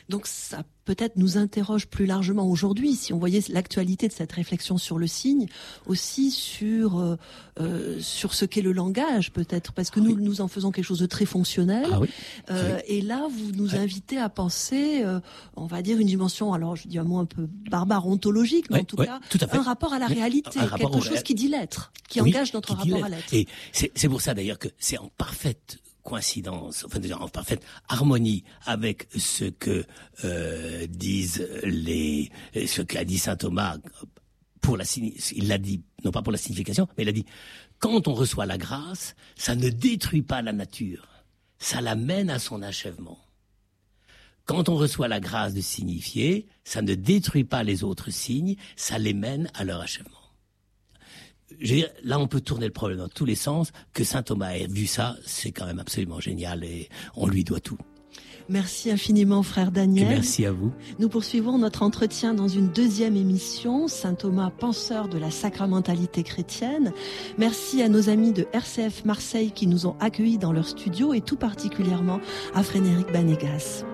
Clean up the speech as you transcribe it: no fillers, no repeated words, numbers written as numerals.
Donc ça peut-être nous interroge plus largement aujourd'hui, si on voyait l'actualité de cette réflexion sur le signe, aussi sur ce qu'est le langage peut-être, parce que nous en faisons quelque chose de très fonctionnel. Et là, vous nous invitez à penser, on va dire, une dimension, alors je dis un mot un peu barbare, ontologique, mais en tout cas, un rapport à la réalité, quelque chose qui dit l'être, qui engage notre rapport à l'être. Et c'est pour ça d'ailleurs que c'est en parfaite coïncidence, enfin déjà en parfaite harmonie avec ce que disent ce qu'a dit saint Thomas il l'a dit non pas pour la signification, mais il a dit quand on reçoit la grâce, ça ne détruit pas la nature, ça la mène à son achèvement. Quand on reçoit la grâce de signifier, ça ne détruit pas les autres signes, ça les mène à leur achèvement. Je veux dire, là, on peut tourner le problème dans tous les sens. Que saint Thomas ait vu ça, c'est quand même absolument génial et on lui doit tout. Merci infiniment, frère Daniel. Et merci à vous. Nous poursuivons notre entretien dans une deuxième émission, Saint Thomas, penseur de la sacramentalité chrétienne. Merci à nos amis de RCF Marseille qui nous ont accueillis dans leur studio et tout particulièrement à Frédéric Banégas.